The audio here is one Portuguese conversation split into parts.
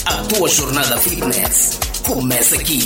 A tua jornada fitness começa aqui.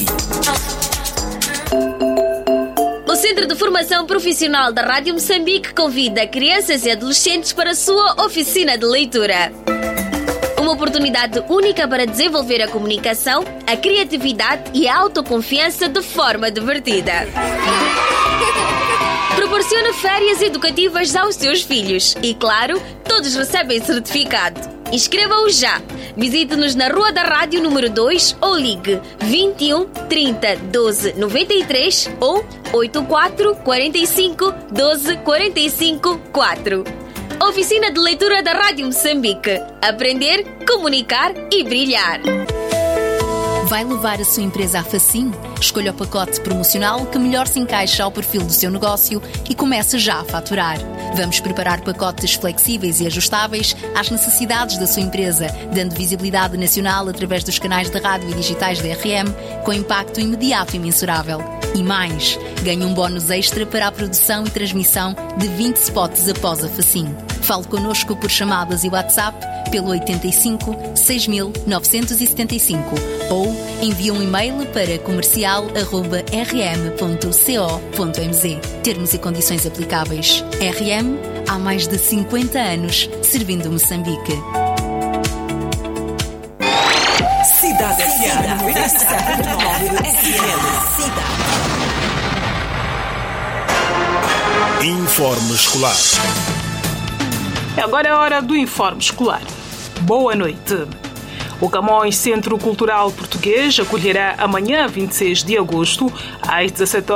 O Centro de Formação Profissional da Rádio Moçambique convida crianças e adolescentes para a sua oficina de leitura. Uma oportunidade única para desenvolver a comunicação, a criatividade e a autoconfiança de forma divertida. Proporciona férias educativas aos seus filhos e, claro, todos recebem certificado. Inscreva-o já. Visite-nos na Rua da Rádio número 2 ou ligue 21 30 12 93 ou 84 45 12 45 4. Oficina de Leitura da Rádio Moçambique. Aprender, comunicar e brilhar. Vai levar a sua empresa à Facim? Escolha o pacote promocional que melhor se encaixa ao perfil do seu negócio e comece já a faturar. Vamos preparar pacotes flexíveis e ajustáveis às necessidades da sua empresa, dando visibilidade nacional através dos canais de rádio e digitais da RM, com impacto imediato e mensurável. E mais, ganhe um bónus extra para a produção e transmissão de 20 spots após a Facim. Fale connosco por chamadas e WhatsApp pelo 85 6975 ou envie um e-mail para comercial@rm.co.mz. Termos e condições aplicáveis. RM, há mais de 50 anos, servindo Moçambique. Cidade FM. Informe escolar. Agora é a hora do Informe Escolar. Boa noite. O Camões Centro Cultural Português acolherá amanhã, 26 de agosto, às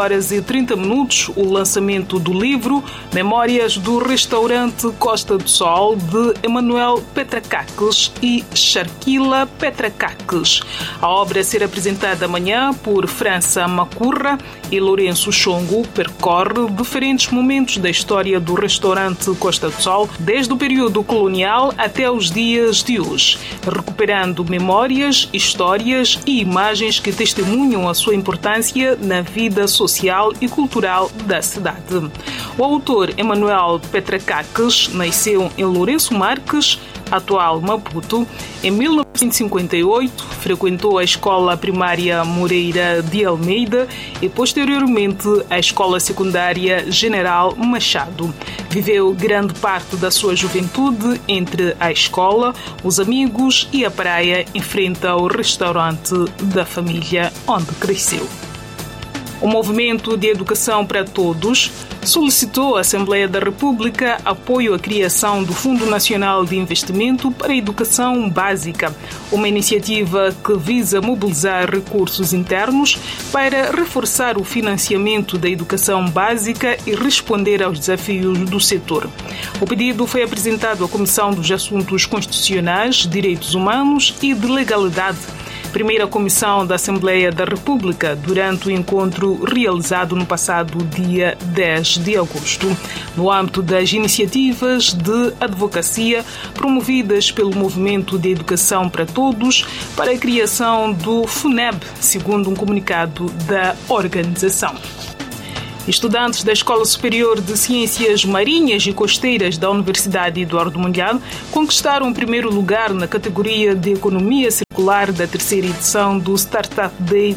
17h30, o lançamento do livro Memórias do Restaurante Costa do Sol, de Emanuel Petrakakis e Sharkila Petrakakis. A obra será apresentada amanhã por França Macurra e Lourenço Chongo. Percorre diferentes momentos da história do restaurante Costa do Sol, desde o período colonial até os dias de hoje, recuperando memórias, histórias e imagens que testemunham a sua importância na vida social e cultural da cidade. O autor Emanuel Petrakakis nasceu em Lourenço Marques, atual Maputo, em 1958, frequentou a escola primária Moreira de Almeida e posteriormente a escola secundária General Machado. Viveu grande parte da sua juventude entre a escola, os amigos e a praia em frente ao restaurante da família onde cresceu. O Movimento de Educação para Todos solicitou à Assembleia da República apoio à criação do Fundo Nacional de Investimento para a Educação Básica, uma iniciativa que visa mobilizar recursos internos para reforçar o financiamento da educação básica e responder aos desafios do setor. O pedido foi apresentado à Comissão dos Assuntos Constitucionais, Direitos Humanos e de Legalidade, primeira comissão da Assembleia da República, durante o encontro realizado no passado dia 10 de agosto, no âmbito das iniciativas de advocacia promovidas pelo Movimento de Educação para Todos para a criação do FUNEB, segundo um comunicado da organização. Estudantes da Escola Superior de Ciências Marinhas e Costeiras da Universidade Eduardo Mondlane conquistaram o primeiro lugar na categoria de Economia Circular da terceira edição do Startup Day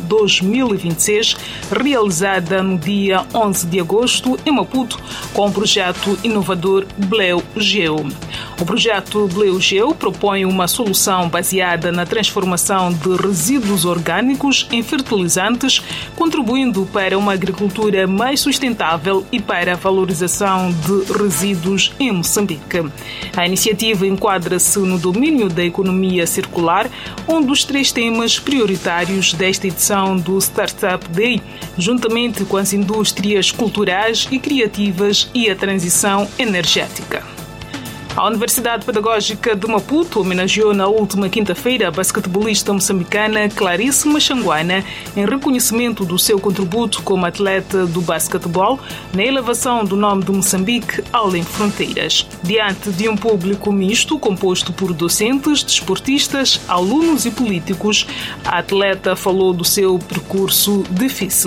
2026, realizada no dia 11 de agosto em Maputo, com o projeto inovador Bleu Geo. O projeto Bleu Geo propõe uma solução baseada na transformação de resíduos orgânicos em fertilizantes, contribuindo para uma agricultura mais sustentável e para a valorização de resíduos em Moçambique. A iniciativa enquadra-se no domínio da economia circular, um dos 3 temas prioritários desta edição do Startup Day, juntamente com as indústrias culturais e criativas e a transição energética. A Universidade Pedagógica de Maputo homenageou na última quinta-feira a basquetebolista moçambicana Clarice Machanguana em reconhecimento do seu contributo como atleta do basquetebol na elevação do nome de Moçambique além fronteiras. Diante de um público misto composto por docentes, desportistas, alunos e políticos, a atleta falou do seu percurso difícil.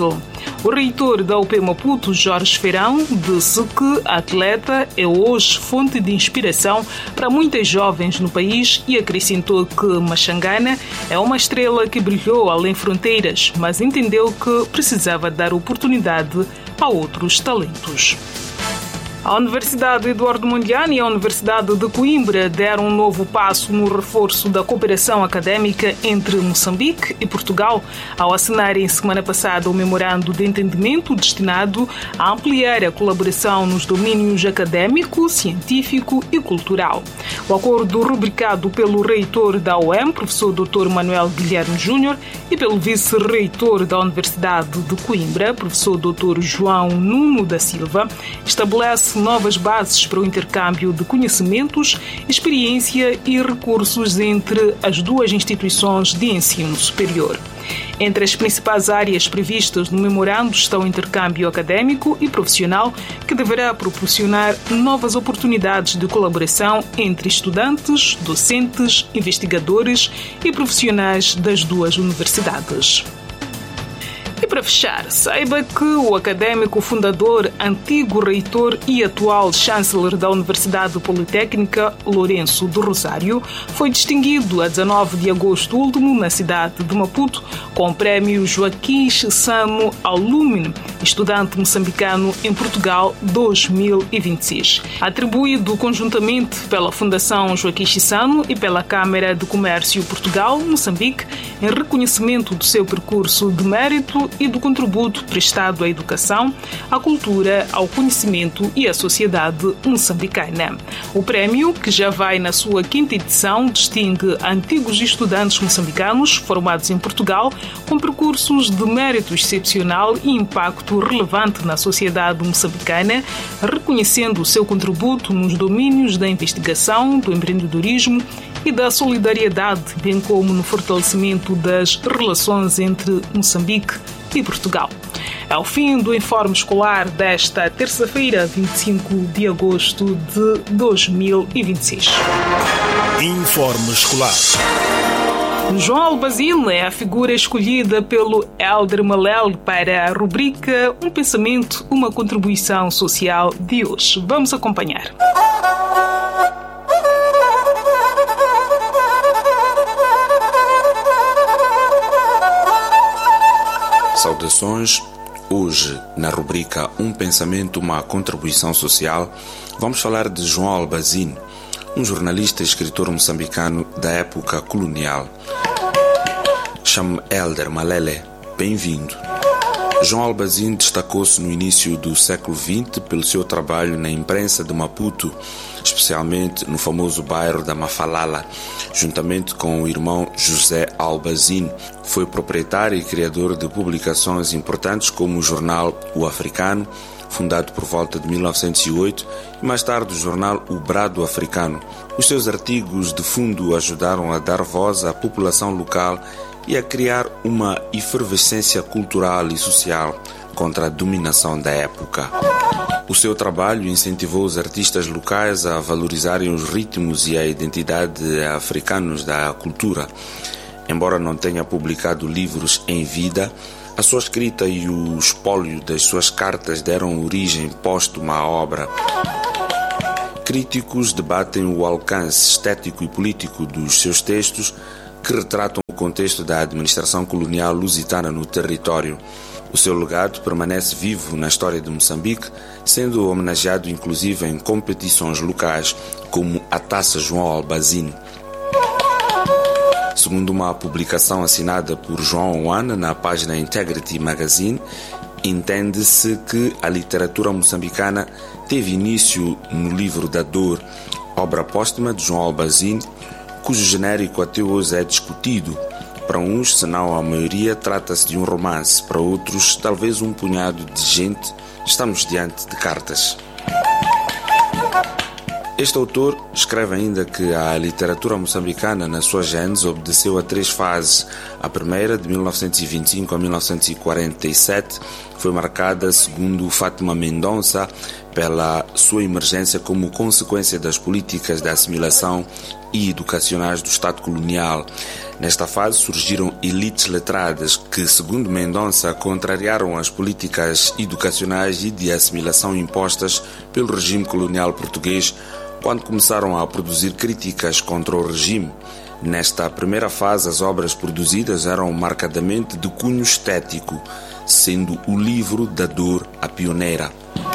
O reitor da UP Maputo, Jorge Feirão, disse que a atleta é hoje fonte de inspiração para muitas jovens no país e acrescentou que Machangana é uma estrela que brilhou além fronteiras, mas entendeu que precisava dar oportunidade a outros talentos. A Universidade Eduardo Mondlane e a Universidade de Coimbra deram um novo passo no reforço da cooperação académica entre Moçambique e Portugal, ao assinarem semana passada o memorando de entendimento destinado a ampliar a colaboração nos domínios académico, científico e cultural. O acordo rubricado pelo reitor da UEM, professor Dr. Manuel Guilherme Júnior, e pelo vice-reitor da Universidade de Coimbra, professor Dr. João Nuno da Silva, estabelece novas bases para o intercâmbio de conhecimentos, experiência e recursos entre as duas instituições de ensino superior. Entre as principais áreas previstas no memorando estão o intercâmbio académico e profissional, que deverá proporcionar novas oportunidades de colaboração entre estudantes, docentes, investigadores e profissionais das duas universidades. E para fechar, saiba que o académico fundador, antigo reitor e atual chanceler da Universidade Politécnica, Lourenço do Rosário, foi distinguido a 19 de agosto último na cidade de Maputo com o prémio Joaquim Chissano Alumni, estudante moçambicano em Portugal 2026. Atribuído conjuntamente pela Fundação Joaquim Chissano e pela Câmara de Comércio Portugal-Moçambique, em reconhecimento do seu percurso de mérito e do contributo prestado à educação, à cultura, ao conhecimento e à sociedade moçambicana. O prémio, que já vai na sua 5ª edição, distingue antigos estudantes moçambicanos formados em Portugal com percursos de mérito excepcional e impacto relevante na sociedade moçambicana, reconhecendo o seu contributo nos domínios da investigação, do empreendedorismo e da solidariedade, bem como no fortalecimento das relações entre Moçambique e Portugal. É o fim do Informe Escolar desta terça-feira, 25 de agosto de 2026. Informe Escolar. João Albazine é a figura escolhida pelo Helder Malel para a rubrica Um Pensamento, uma Contribuição Social de hoje. Vamos acompanhar. Saudações. Hoje, na rubrica Um Pensamento, uma Contribuição Social, vamos falar de João Albazine, um jornalista e escritor moçambicano da época colonial. Chamo Helder Malele. Bem-vindo. João Albazine destacou-se no início do século XX pelo seu trabalho na imprensa de Maputo, especialmente no famoso bairro da Mafalala, juntamente com o irmão José Albazine. Foi proprietário e criador de publicações importantes como o jornal O Africano, fundado por volta de 1908, e mais tarde o jornal O Brado Africano. Os seus artigos de fundo ajudaram a dar voz à população local e a criar uma efervescência cultural e social contra a dominação da época. O seu trabalho incentivou os artistas locais a valorizarem os ritmos e a identidade africanos da cultura. Embora não tenha publicado livros em vida, a sua escrita e o espólio das suas cartas deram origem póstuma à obra. Críticos debatem o alcance estético e político dos seus textos, que retratam o contexto da administração colonial lusitana no território. O seu legado permanece vivo na história de Moçambique, sendo homenageado inclusive em competições locais, como a Taça João Albazine. Segundo uma publicação assinada por João Oana na página Integrity Magazine, entende-se que a literatura moçambicana teve início no livro da Dor, obra póstuma de João Albazine, cujo genérico até hoje é discutido. Para uns, se não a maioria, trata-se de um romance. Para outros, talvez um punhado de gente. Estamos diante de cartas. Este autor escreve ainda que a literatura moçambicana, na sua gênese, obedeceu a 3 fases. A primeira, de 1925 a 1947, foi marcada, segundo Fátima Mendonça, pela sua emergência como consequência das políticas de assimilação e educacionais do Estado colonial. Nesta fase surgiram elites letradas que, segundo Mendonça, contrariaram as políticas educacionais e de assimilação impostas pelo regime colonial português quando começaram a produzir críticas contra o regime. Nesta primeira fase, as obras produzidas eram marcadamente de cunho estético, sendo o livro da dor a pioneira.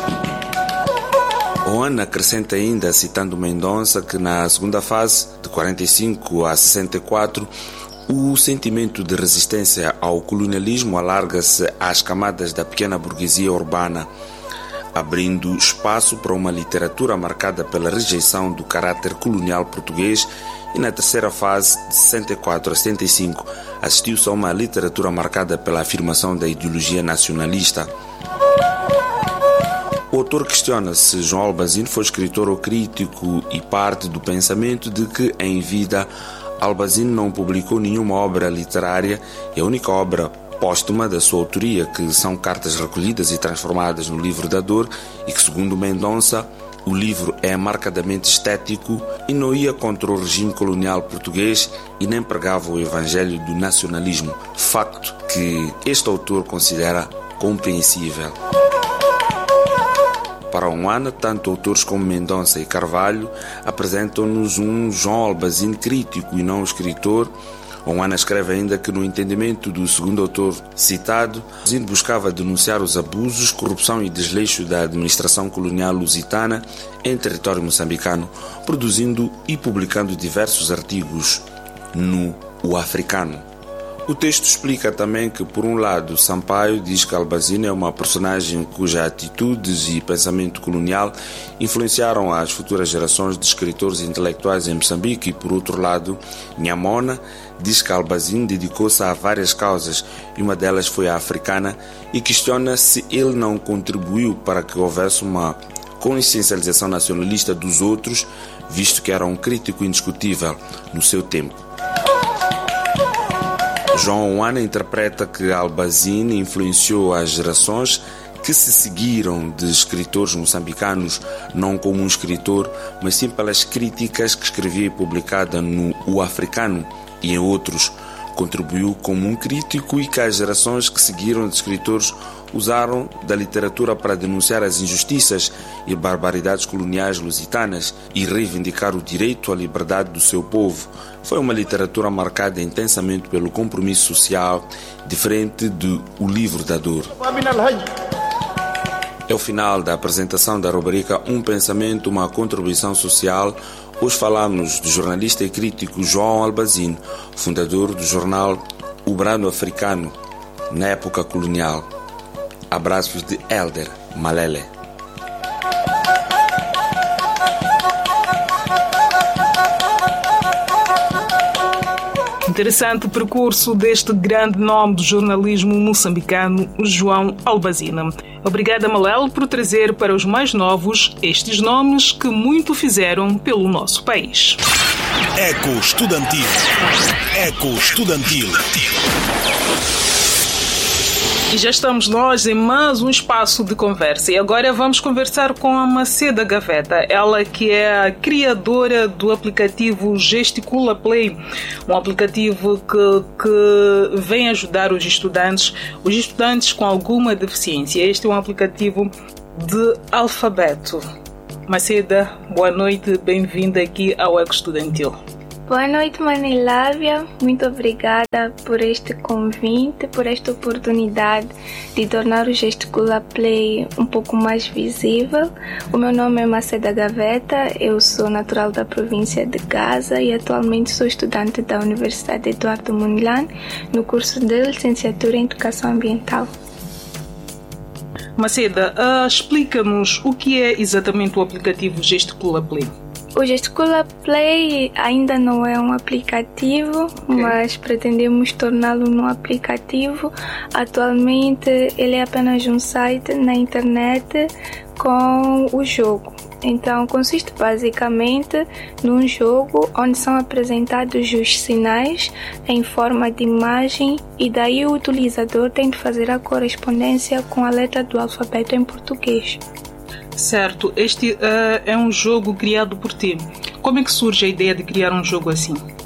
Oana acrescenta ainda, citando Mendonça, que na segunda fase, de 45 a 64, o sentimento de resistência ao colonialismo alarga-se às camadas da pequena burguesia urbana, abrindo espaço para uma literatura marcada pela rejeição do caráter colonial português, e na terceira fase, de 64 a 75, assistiu-se a uma literatura marcada pela afirmação da ideologia nacionalista. O autor questiona se João Albazine foi escritor ou crítico e parte do pensamento de que, em vida, Albazine não publicou nenhuma obra literária e a única obra póstuma da sua autoria, que são cartas recolhidas e transformadas no livro da dor, e que, segundo Mendonça, o livro é marcadamente estético e não ia contra o regime colonial português e nem pregava o evangelho do nacionalismo, facto que este autor considera compreensível. Para Oana, tanto autores como Mendonça e Carvalho apresentam-nos um João Albazine crítico e não escritor. Oana escreve ainda que, no entendimento do segundo autor citado, Albazine buscava denunciar os abusos, corrupção e desleixo da administração colonial lusitana em território moçambicano, produzindo e publicando diversos artigos no O Africano. O texto explica também que, por um lado, Sampaio diz que Albazine é uma personagem cuja atitudes e pensamento colonial influenciaram as futuras gerações de escritores intelectuais em Moçambique, e, por outro lado, Nyamona diz que Albazine dedicou-se a várias causas e uma delas foi a africana, e questiona se ele não contribuiu para que houvesse uma consciencialização nacionalista dos outros, visto que era um crítico indiscutível no seu tempo. João Oana interpreta que Albazine influenciou as gerações que se seguiram de escritores moçambicanos, não como um escritor, mas sim pelas críticas que escrevia e publicada no O Africano e em outros. Contribuiu como um crítico e que as gerações que seguiram de escritores usaram da literatura para denunciar as injustiças e barbaridades coloniais lusitanas e reivindicar o direito à liberdade do seu povo. Foi uma literatura marcada intensamente pelo compromisso social, diferente do O Livro da Dor. É o final da apresentação da rubrica Um Pensamento, uma Contribuição Social. Hoje falamos do jornalista e crítico João Albazine, fundador do jornal O Brano Africano, na época colonial. Abraços de Elder Malele. Interessante percurso deste grande nome do jornalismo moçambicano, João Albazine. Obrigada, Malele, por trazer para os mais novos estes nomes que muito fizeram pelo nosso país. Eco Estudantil. Eco Estudantil. E já estamos nós em mais um espaço de conversa. E agora vamos conversar com a Maceda Gaveta, ela que é a criadora do aplicativo Gesticula Play, um aplicativo que vem ajudar os estudantes com alguma deficiência. Este é um aplicativo de alfabeto. Maceda, boa noite, bem-vinda aqui ao Eco Estudantil. Boa noite, Manilávia. Muito obrigada por este convite, por esta oportunidade de tornar o Gesticula Play um pouco mais visível. O meu nome é Maceda Gaveta, eu sou natural da província de Gaza e atualmente sou estudante da Universidade Eduardo Mondlane no curso de Licenciatura em Educação Ambiental. Maceda, explica-nos o que é exatamente o aplicativo Gesticula Play. O Gesticula Play ainda não é um aplicativo, mas pretendemos torná-lo num aplicativo. Atualmente ele é apenas um site na internet com o jogo. Então consiste basicamente num jogo onde são apresentados os sinais em forma de imagem e daí o utilizador tem de fazer a correspondência com a letra do alfabeto em português. Certo, este é um jogo criado por ti. Como é que surge a ideia de criar um jogo assim?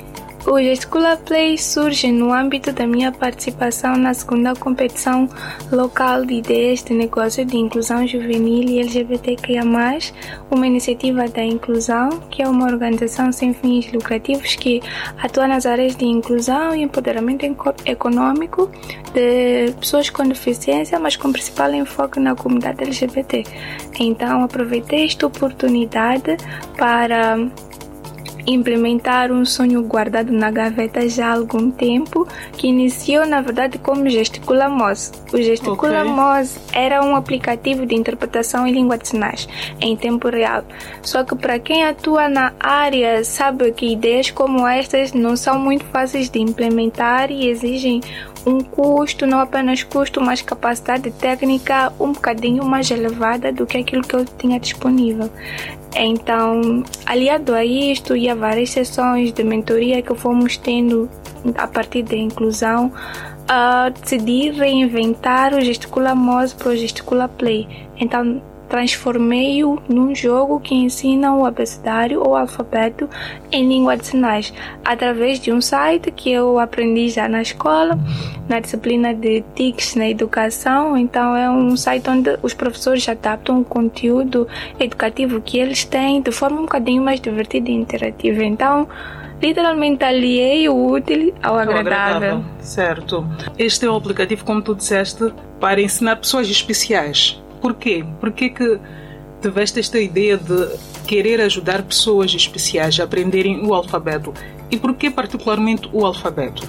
O Gesticula Play surge no âmbito da minha participação na segunda competição local de ideias de negócio de inclusão juvenil e LGBTQIA+, uma iniciativa da inclusão, que é uma organização sem fins lucrativos que atua nas áreas de inclusão e empoderamento econômico de pessoas com deficiência, mas com principal enfoque na comunidade LGBT. Então, aproveitei esta oportunidade para implementar um sonho guardado na gaveta já há algum tempo, que iniciou na verdade como Gesticula Moz. O Gesticula Moz era um aplicativo de interpretação em língua de sinais em tempo real. Só que para quem atua na área sabe que ideias como estas não são muito fáceis de implementar e exigem um custo, não apenas custo, mas capacidade técnica um bocadinho mais elevada do que aquilo que eu tinha disponível. Então, aliado a isto e a várias sessões de mentoria que fomos tendo a partir da inclusão, decidi reinventar o Gesticula Moz para o Gesticula Play. Então, transformei-o num jogo que ensina o abecedário ou alfabeto em língua de sinais, através de um site que eu aprendi já na escola, na disciplina de TICs na educação. Então é um site onde os professores adaptam o conteúdo educativo que eles têm de forma um bocadinho mais divertida e interativa. Então, literalmente aliei o útil ao agradável. Certo. Este é um aplicativo, como tu disseste, para ensinar pessoas especiais. Por quê? Por que tiveste esta ideia de querer ajudar pessoas especiais a aprenderem o alfabeto? E por que particularmente o alfabeto?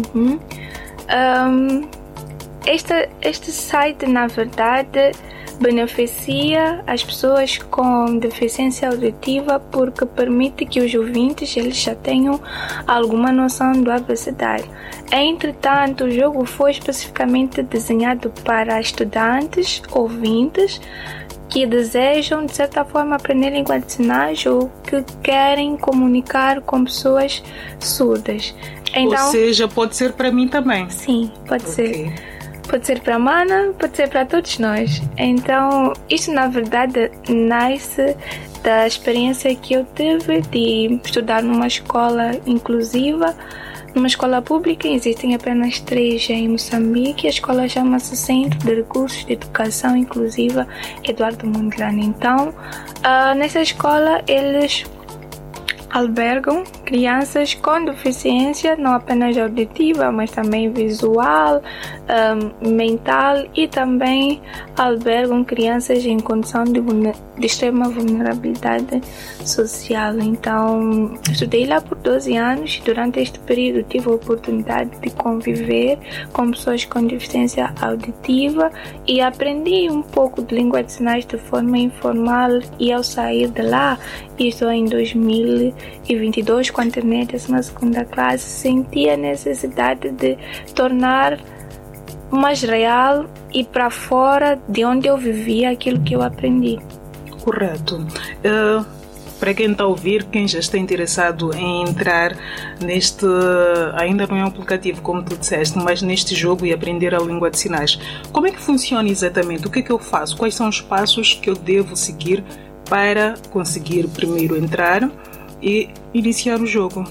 Este site, na verdade, beneficia as pessoas com deficiência auditiva porque permite que os ouvintes eles já tenham alguma noção do abecedário. Entretanto, o jogo foi especificamente desenhado para estudantes, ouvintes, que desejam, de certa forma, aprender língua de sinais ou que querem comunicar com pessoas surdas. Então, ou seja, pode ser para mim também? Sim, pode ser. Pode ser para a Mana, pode ser para todos nós. Então, isto na verdade nasce da experiência que eu tive de estudar numa escola inclusiva, numa escola pública. Existem apenas 3 em Moçambique. A escola chama-se Centro de Recursos de Educação Inclusiva Eduardo Mondlane. Então, nessa escola eles albergam crianças com deficiência, não apenas auditiva, mas também visual, mental, e também albergam crianças em condição de extrema vulnerabilidade social. Então, estudei lá por 12 anos e durante este período tive a oportunidade de conviver com pessoas com deficiência auditiva e aprendi um pouco de língua de sinais de forma informal, e ao sair de lá, isto em 2022, quando terminei a 12ª classe, senti a necessidade de tornar mais real e para fora de onde eu vivia aquilo que eu aprendi. Correto. Para quem está a ouvir, quem já está interessado em entrar neste, ainda não é um aplicativo como tu disseste, mas neste jogo e aprender a língua de sinais, como é que funciona exatamente? O que é que eu faço? Quais são os passos que eu devo seguir para conseguir primeiro entrar e iniciar o jogo?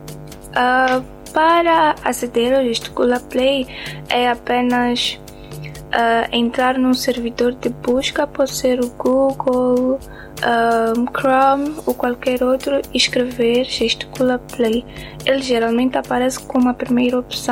Para aceder ao Gesticula Play é apenas entrar num servidor de busca, pode ser o Google, Chrome ou qualquer outro, e escrever Gesticula Play. Ele geralmente aparece como a primeira opção